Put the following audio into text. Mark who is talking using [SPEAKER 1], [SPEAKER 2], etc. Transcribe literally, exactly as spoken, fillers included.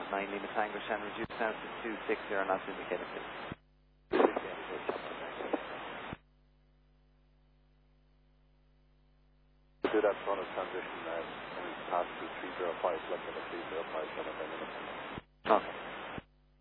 [SPEAKER 1] nine Lima Tango, Shannon, reduce now to two six zero knots indicated, please.
[SPEAKER 2] Do that front of transition now, and we pass to three zero five, left at three zero five, seven minutes.
[SPEAKER 1] Okay.